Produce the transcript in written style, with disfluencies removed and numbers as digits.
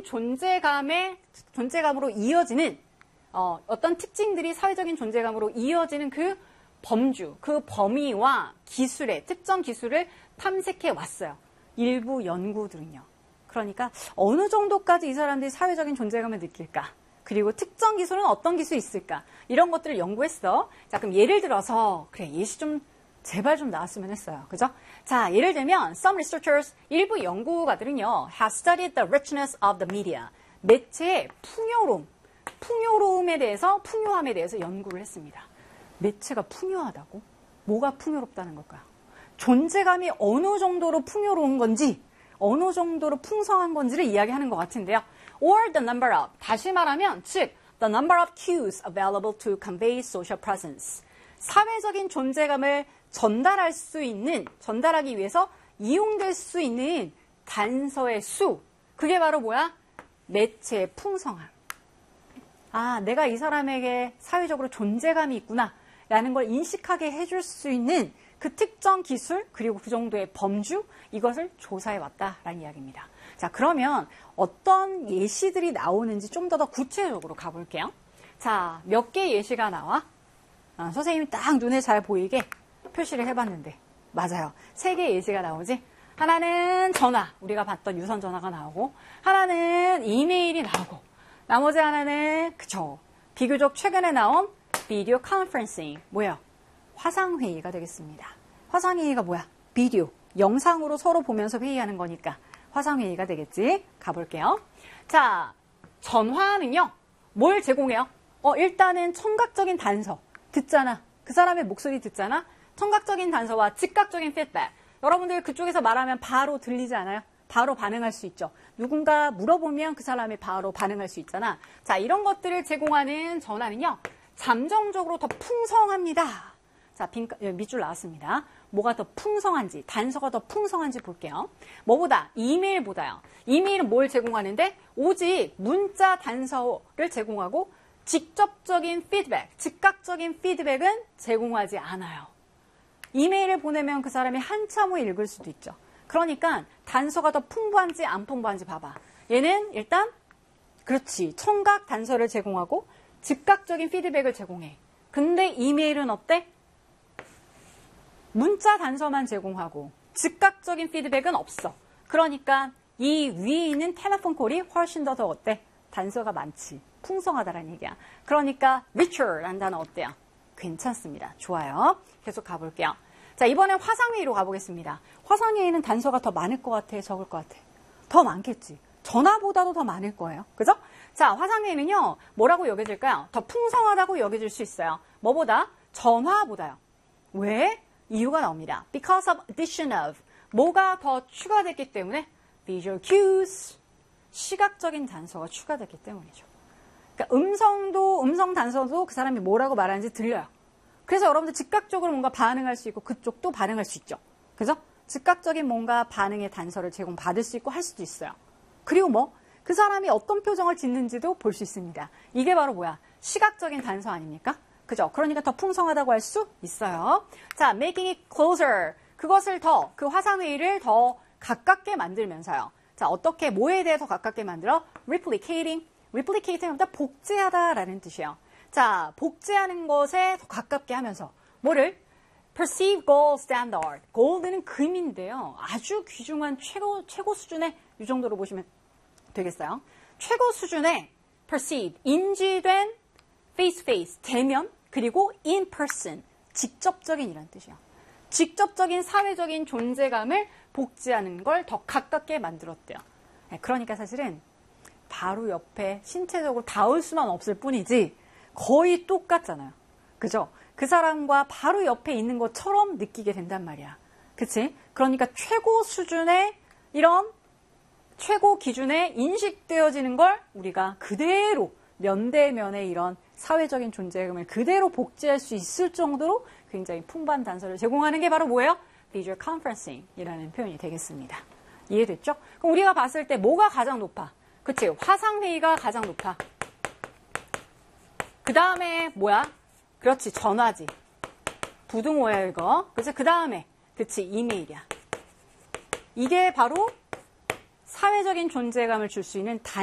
존재감으로 이어지는 어떤 특징들이 사회적인 존재감으로 이어지는 그 범주, 그 범위와 특정 기술을 탐색해 왔어요. 일부 연구들은요. 그러니까 어느 정도까지 이 사람들이 사회적인 존재감을 느낄까? 그리고 특정 기술은 어떤 기술이 있을까? 이런 것들을 연구했어. 자, 그럼 예를 들어서 그래, 예시 좀 제발 좀 나왔으면 했어요. 그죠? 자, 예를 들면 some researchers, 일부 연구가들은요, have studied the richness of the media. 매체의 풍요함에 대해서 연구를 했습니다. 매체가 풍요하다고? 뭐가 풍요롭다는 걸까요? 존재감이 어느 정도로 풍요로운 건지, 어느 정도로 풍성한 건지를 이야기하는 것 같은데요. Or the number of, 다시 말하면, 즉, the number of cues available to convey social presence. 사회적인 존재감을 전달하기 위해서 이용될 수 있는 단서의 수. 그게 바로 뭐야? 매체의 풍성함. 아, 내가 이 사람에게 사회적으로 존재감이 있구나 라는 걸 인식하게 해줄 수 있는 그 특정 기술 그리고 그 정도의 범주, 이것을 조사해 왔다라는 이야기입니다. 자, 그러면 어떤 예시들이 나오는지 좀 더 구체적으로 가볼게요. 자, 몇 개의 예시가 나와? 선생님이 딱 눈에 잘 보이게 표시를 해봤는데 맞아요. 3개의 예시가 나오지. 하나는 전화, 우리가 봤던 유선 전화가 나오고, 하나는 이메일이 나오고, 나머지 하나는 그쵸, 비교적 최근에 나온 비디오 컨퍼런싱, 뭐예요? 화상회의가 되겠습니다. 화상회의가 뭐야? 비디오, 영상으로 서로 보면서 회의하는 거니까 화상회의가 되겠지. 가볼게요. 자, 전화는요, 뭘 제공해요? 일단은 청각적인 단서, 듣잖아. 그 사람의 목소리 듣잖아. 청각적인 단서와 즉각적인 피드백. 여러분들 그쪽에서 말하면 바로 들리지 않아요? 바로 반응할 수 있죠. 누군가 물어보면 그 사람이 바로 반응할 수 있잖아. 자, 이런 것들을 제공하는 전화는요, 잠정적으로 더 풍성합니다. 자, 밑줄 나왔습니다. 뭐가 더 풍성한지, 단서가 더 풍성한지 볼게요. 뭐보다? 이메일보다요. 이메일은 뭘 제공하는데? 오직 문자 단서를 제공하고 직접적인 피드백, 즉각적인 피드백은 제공하지 않아요. 이메일을 보내면 그 사람이 한참 후에 읽을 수도 있죠. 그러니까 단서가 더 풍부한지 안 풍부한지 봐봐. 얘는 일단 그렇지, 청각 단서를 제공하고 즉각적인 피드백을 제공해. 근데 이메일은 어때? 문자 단서만 제공하고 즉각적인 피드백은 없어. 그러니까 이 위에 있는 텔레폰 콜이 훨씬 더 어때? 단서가 많지. 풍성하다라는 얘기야. 그러니까 richer라는 단어 어때요? 괜찮습니다. 좋아요. 계속 가볼게요. 자, 이번엔 화상회의로 가보겠습니다. 화상회의는 단서가 더 많을 것 같아? 적을 것 같아? 더 많겠지. 전화보다도 더 많을 거예요. 그죠? 자, 화상회의는요, 뭐라고 여겨질까요? 더 풍성하다고 여겨질 수 있어요. 뭐보다? 전화보다요. 왜? 이유가 나옵니다. Because of addition of. 뭐가 더 추가됐기 때문에? Visual cues. 시각적인 단서가 추가됐기 때문이죠. 그러니까 음성 단서도 그 사람이 뭐라고 말하는지 들려요. 그래서 여러분들 즉각적으로 뭔가 반응할 수 있고 그쪽도 반응할 수 있죠. 그죠? 즉각적인 뭔가 반응의 단서를 제공받을 수 있고 할 수도 있어요. 그리고 그 사람이 어떤 표정을 짓는지도 볼 수 있습니다. 이게 바로 뭐야? 시각적인 단서 아닙니까? 그죠? 그러니까 더 풍성하다고 할 수 있어요. 자, making it closer. 그것을 그 화상회의를 더 가깝게 만들면서요. 자, 어떻게, 뭐에 대해 더 가깝게 만들어? replicating. replicating보다 복제하다라는 뜻이에요. 자, 복제하는 것에 더 가깝게 하면서 뭐를? perceived gold standard. gold는 금인데요. 아주 귀중한 최고 수준의, 이 정도로 보시면 되겠어요. 최고 수준의 perceived, 인지된 face to face, 대면, 그리고 in person, 직접적인 이란 뜻이에요. 직접적인 사회적인 존재감을 복제하는 걸 더 가깝게 만들었대요. 그러니까 사실은 바로 옆에 신체적으로 닿을 수만 없을 뿐이지 거의 똑같잖아요. 그죠? 그 사람과 바로 옆에 있는 것처럼 느끼게 된단 말이야. 그치? 그러니까 최고 수준의 이런 최고 기준에 인식되어지는 걸 우리가 그대로 면대면의 이런 사회적인 존재감을 그대로 복제할 수 있을 정도로 굉장히 풍부한 단서를 제공하는 게 바로 뭐예요? Visual conferencing 이라는 표현이 되겠습니다. 이해됐죠? 그럼 우리가 봤을 때 뭐가 가장 높아? 그치? 화상회의가 가장 높아. 그 다음에 뭐야? 그렇지, 전화지. 부등호야 이거. 그치? 그 다음에 그치, 이메일이야. 이게 바로 사회적인 존재감을 줄 수 있는